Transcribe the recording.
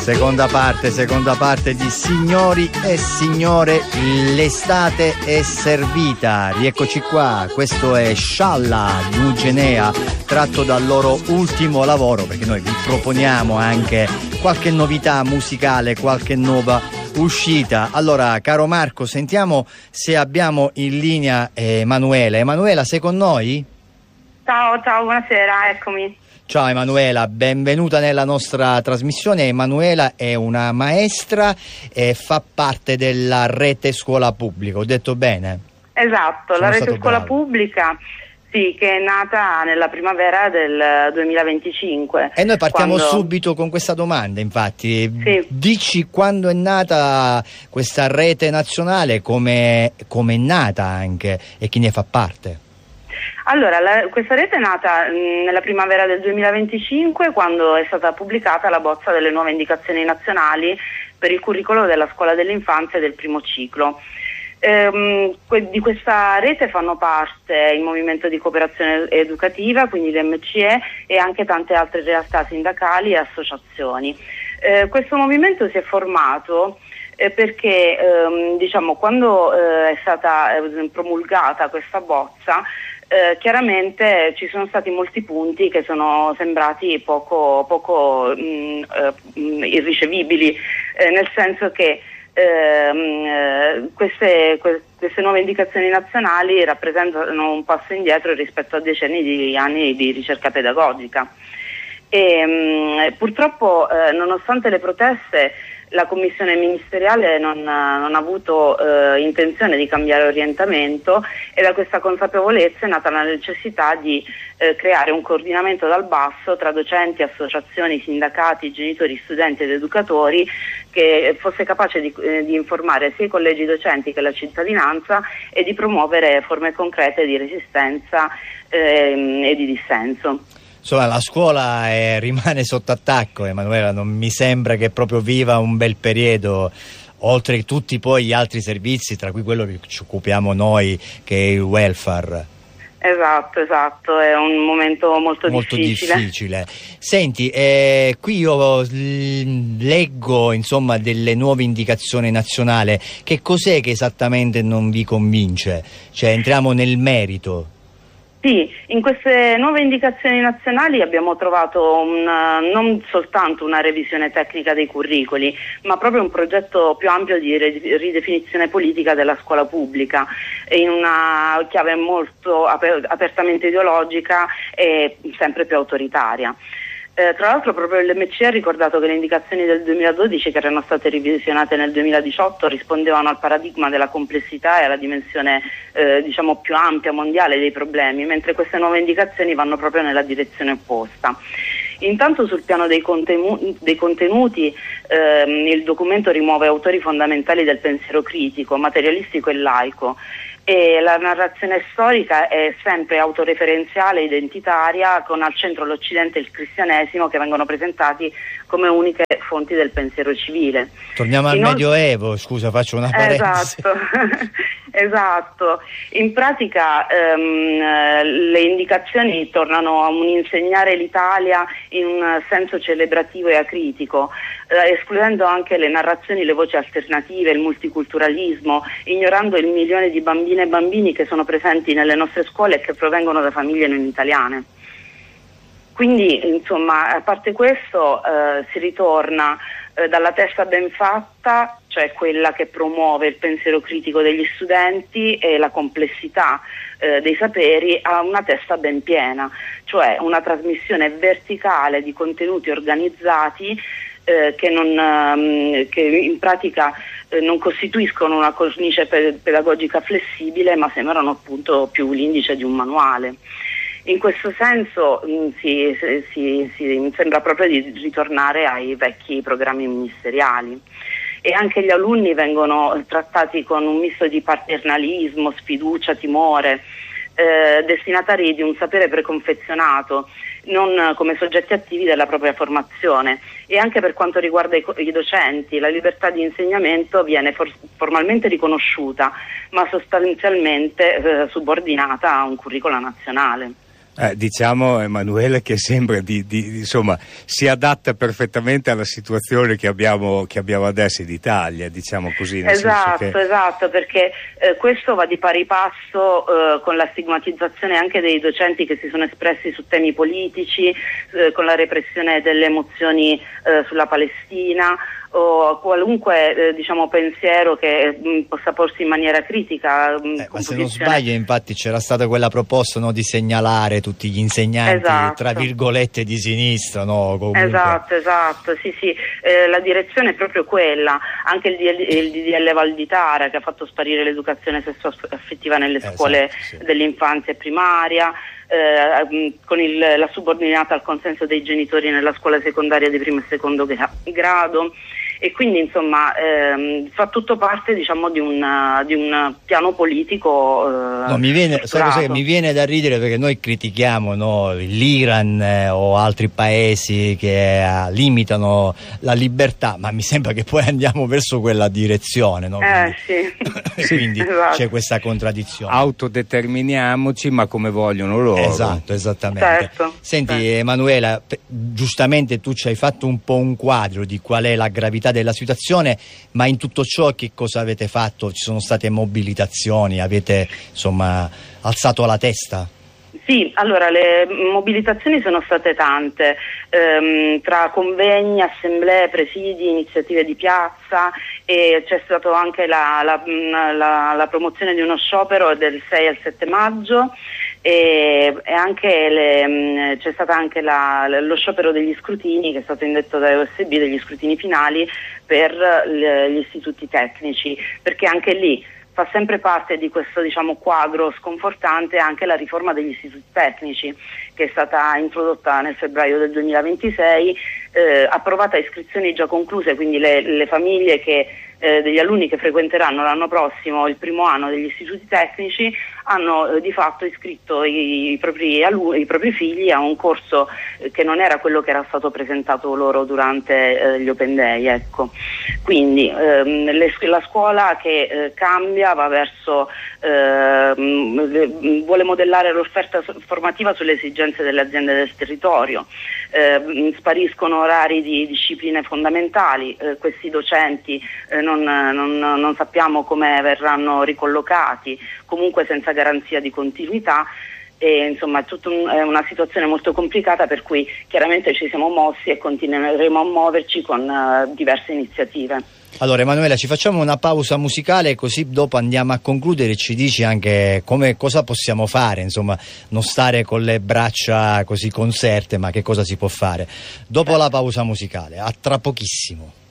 Seconda parte di Signori e signore, l'estate è servita. Rieccoci qua, questo è Scialla Nugenea, tratto dal loro ultimo lavoro, perché noi vi proponiamo anche qualche novità musicale, qualche nuova uscita. Allora, caro Marco, sentiamo se abbiamo in linea Emanuela. Emanuela, sei con noi? Ciao, buonasera, eccomi. Ciao Emanuela, benvenuta nella nostra trasmissione. Emanuela è una maestra e fa parte della rete scuola pubblica, ho detto bene? Esatto, la rete scuola pubblica, sì, che è nata nella primavera del 2025. E noi partiamo subito con questa domanda, infatti. Sì. Dici quando è nata questa rete nazionale, come è nata anche e chi ne fa parte? Allora, questa rete è nata nella primavera del 2025, quando è stata pubblicata la bozza delle nuove indicazioni nazionali per il curriculum della scuola dell'infanzia e del primo ciclo. Di questa rete fanno parte il Movimento di Cooperazione Educativa, quindi l'MCE, e anche tante altre realtà sindacali e associazioni. Questo movimento si è formato perché quando è stata promulgata questa bozza, chiaramente ci sono stati molti punti che sono sembrati poco irricevibili, nel senso che queste nuove indicazioni nazionali rappresentano un passo indietro rispetto a decenni di anni di ricerca pedagogica. E purtroppo, nonostante le proteste, la commissione ministeriale non ha avuto intenzione di cambiare orientamento, e da questa consapevolezza è nata la necessità di creare un coordinamento dal basso tra docenti, associazioni, sindacati, genitori, studenti ed educatori, che fosse capace di informare sia i collegi docenti che la cittadinanza e di promuovere forme concrete di resistenza e di dissenso. Insomma, la scuola rimane sotto attacco, Emanuela, non mi sembra che proprio viva un bel periodo, oltre a tutti poi gli altri servizi, tra cui quello che ci occupiamo noi, che è il welfare. Esatto, è un momento molto difficile. Senti, qui io leggo insomma delle nuove indicazioni nazionali. Che cos'è che esattamente non vi convince? Cioè, entriamo nel merito. Sì, in queste nuove indicazioni nazionali abbiamo trovato non soltanto una revisione tecnica dei curricoli, ma proprio un progetto più ampio di ridefinizione politica della scuola pubblica, in una chiave molto apertamente ideologica e sempre più autoritaria. Tra l'altro proprio l'MCE ha ricordato che le indicazioni del 2012, che erano state revisionate nel 2018, rispondevano al paradigma della complessità e alla dimensione più ampia mondiale dei problemi, mentre queste nuove indicazioni vanno proprio nella direzione opposta. Intanto sul piano dei contenuti il documento rimuove autori fondamentali del pensiero critico, materialistico e laico, e la narrazione storica è sempre autoreferenziale e identitaria, con al centro l'Occidente e il cristianesimo, che vengono presentati come uniche fonti del pensiero civile. Torniamo al Medioevo, scusa, faccio una parentesi. Esatto. In pratica le indicazioni tornano a un insegnare l'Italia in un senso celebrativo e acritico, escludendo anche le narrazioni, le voci alternative, il multiculturalismo, ignorando il milione di bambine e bambini che sono presenti nelle nostre scuole e che provengono da famiglie non italiane. Quindi, insomma, a parte questo, si ritorna dalla testa ben fatta, cioè quella che promuove il pensiero critico degli studenti e la complessità dei saperi, a una testa ben piena, cioè una trasmissione verticale di contenuti organizzati che in pratica non costituiscono una cornice pedagogica flessibile, ma sembrano appunto più l'indice di un manuale. In questo senso si sembra proprio di ritornare ai vecchi programmi ministeriali, e anche gli alunni vengono trattati con un misto di paternalismo, sfiducia, timore, destinatari di un sapere preconfezionato, non come soggetti attivi della propria formazione. E anche per quanto riguarda i docenti, la libertà di insegnamento viene formalmente riconosciuta, ma sostanzialmente subordinata a un curriculum nazionale. Diciamo, Emanuele, che sembra insomma, si adatta perfettamente alla situazione che abbiamo adesso in Italia, diciamo così. Esatto, perché questo va di pari passo con la stigmatizzazione anche dei docenti che si sono espressi su temi politici, con la repressione delle emozioni sulla Palestina, o qualunque pensiero che possa porsi in maniera critica. Ma se non sbaglio, infatti c'era stata quella proposta, no, di segnalare tutti gli insegnanti, tra virgolette, di sinistra, no? Comunque. Esatto, sì, la direzione è proprio quella. Anche il DDL Valditara, che ha fatto sparire l'educazione sessuo-affettiva nelle scuole dell'infanzia e primaria, con la subordinata al consenso dei genitori nella scuola secondaria di primo e secondo grado, e quindi insomma fa tutto parte, diciamo, di un piano politico. Mi viene da ridere, perché noi critichiamo, no, l'Iran o altri paesi che limitano la libertà, ma mi sembra che poi andiamo verso quella direzione, no? Quindi c'è questa contraddizione. Autodeterminiamoci, ma come vogliono loro. Esatto, esattamente. Senti, Emanuela, giustamente tu ci hai fatto un po' un quadro di qual è la gravità della situazione, ma in tutto ciò che cosa avete fatto? Ci sono state mobilitazioni? Avete alzato la testa? Sì, allora le mobilitazioni sono state tante, tra convegni, assemblee, presidi, iniziative di piazza, e c'è stato anche la promozione di uno sciopero del 6 al 7 maggio. E anche c'è stato anche lo sciopero degli scrutini, che è stato indetto da OSB, degli scrutini finali per gli istituti tecnici, perché anche lì fa sempre parte di questo, diciamo, quadro sconfortante anche la riforma degli istituti tecnici, che è stata introdotta nel febbraio del 2026, approvata a iscrizioni già concluse, quindi le famiglie degli alunni che frequenteranno l'anno prossimo il primo anno degli istituti tecnici hanno di fatto iscritto i propri figli a un corso che non era quello che era stato presentato loro durante gli Open Day, ecco. Quindi la scuola che cambia, va verso vuole modellare l'offerta formativa sulle esigenze delle aziende del territorio. Spariscono orari di discipline fondamentali, questi docenti non sappiamo come verranno ricollocati, comunque senza garanzia di continuità, e insomma è una situazione molto complicata, per cui chiaramente ci siamo mossi e continueremo a muoverci con diverse iniziative. Allora Emanuela, ci facciamo una pausa musicale, così dopo andiamo a concludere e ci dici anche cosa possiamo fare, insomma, non stare con le braccia così conserte, ma che cosa si può fare dopo la pausa musicale. A tra pochissimo.